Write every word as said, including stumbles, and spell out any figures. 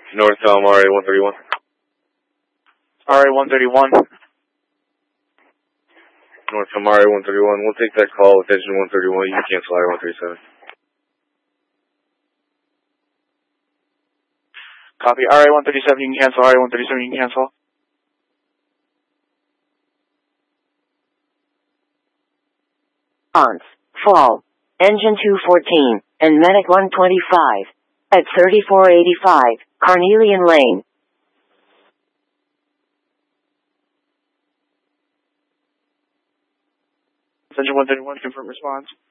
Northbound R A one thirty-one. R A one thirty-one. Northbound R A one thirty-one. We'll take that call with engine one thirty-one. You can cancel R A one thirty-seven. Copy. R A one thirty-seven, you can cancel. R A one thirty-seven, you can cancel. Ons, fall, engine two fourteen, and medic one twenty-five, at thirty-four eighty-five, Carnelian Lane. Engine one thirty-one, confirm response.